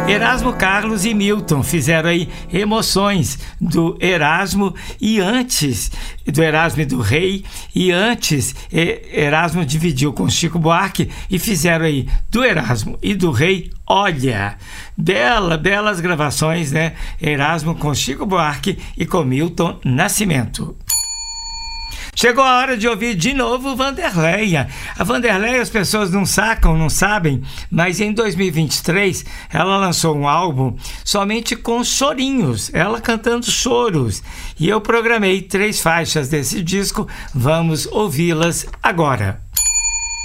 Erasmo Carlos e Milton fizeram aí Emoções do Erasmo, e antes do Erasmo e do Rei, e antes Erasmo dividiu com Chico Buarque e fizeram aí do Erasmo e do Rei. Olha, belas gravações, né? Erasmo com Chico Buarque e com Milton Nascimento. Chegou a hora de ouvir de novo Vanderleia. A Vanderleia as pessoas não sabem, mas em 2023 ela lançou um álbum somente com chorinhos, ela cantando choros. E eu programei 3 faixas desse disco, vamos ouvi-las agora.